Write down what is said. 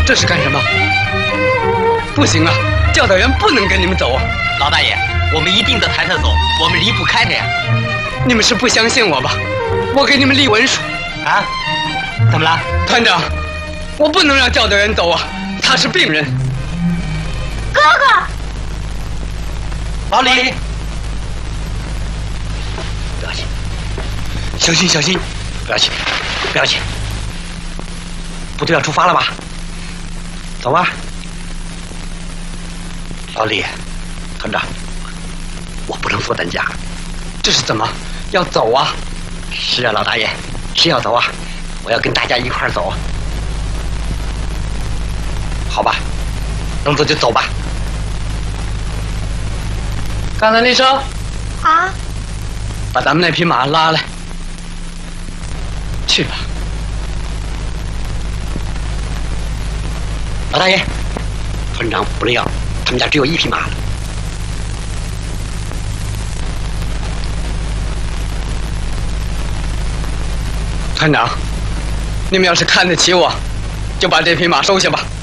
这是干什么？不行啊，教导员不能跟你们走啊！ 老大爷，我们一定得抬他走，我们离不开他呀！ 你们是不相信我吧？我给你们立文书。 啊？怎么了？ 团长，我不能让教导员走啊，他是病人。 哥哥， 老李， 不要紧，小心小心，不要紧，不要紧。部队要出发了吧？走吧。老李，团长，我不能坐担架。这是怎么？要走啊？是啊，老大爷，是要走啊！我要跟大家一块儿走。好吧，能走就走吧。刚才那车啊， 把咱们那匹马拉来。去吧。老大爷，团长不能要，他们家只有一匹马了。团长，你们要是看得起我，就把这匹马收下吧。